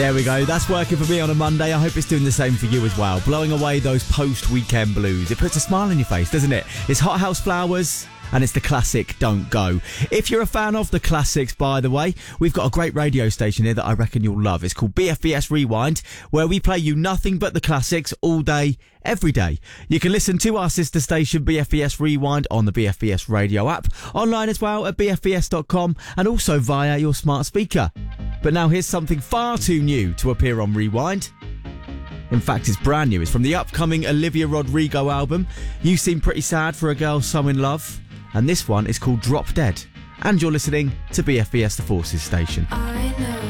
There we go. That's working for me on a Monday. I hope it's doing the same for you as well. Blowing away those post-weekend blues. It puts a smile on your face, doesn't it? It's Hot House Flowers. And it's the classic Don't Go. If you're a fan of the classics, by the way, we've got a great radio station here that I reckon you'll love. It's called BFBS Rewind, where we play you nothing but the classics all day, every day. You can listen to our sister station, BFBS Rewind, on the BFBS radio app, online as well at bfbs.com, and also via your smart speaker. But now here's something far too new to appear on Rewind. In fact, it's brand new. It's from the upcoming Olivia Rodrigo album, You Seem Pretty Sad for a Girl So In Love. And this one is called Drop Dead. And you're listening to BFBS The Forces station. I know